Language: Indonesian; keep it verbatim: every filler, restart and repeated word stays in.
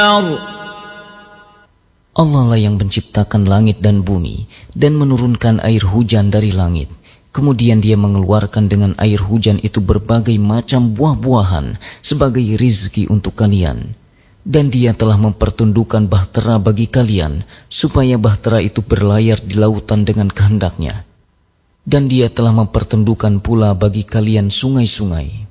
Allah lah yang menciptakan langit dan bumi dan menurunkan air hujan dari langit. Kemudian dia mengeluarkan dengan air hujan itu berbagai macam buah-buahan sebagai rizki untuk kalian. Dan dia telah mempertundukkan bahtera bagi kalian supaya bahtera itu berlayar di lautan dengan kehendaknya. Dan dia telah mempertundukkan pula bagi kalian sungai-sungai.